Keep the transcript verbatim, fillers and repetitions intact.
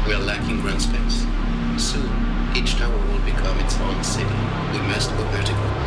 We are lacking ground space. Soon, each tower will become its own city. We must go vertical.